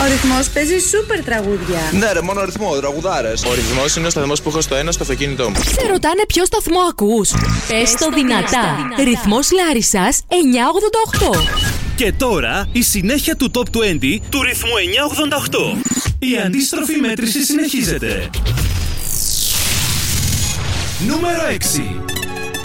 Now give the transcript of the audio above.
Ο ρυθμός παίζει σούπερ τραγούδια. Ναι, ρε, μόνο ρυθμό, τραγουδάρες. Ο ρυθμός είναι ο σταθμός που έχω στο ένα στο αυτοκίνητό μου. Σε ρωτάνε ποιο σταθμό ακούς. Πες το δυνατά. Ρυθμός Λάρισσας 988. Και τώρα η συνέχεια του Top 20 του ρυθμού 988. Η αντίστροφη μέτρηση συνεχίζεται. Νούμερο 6.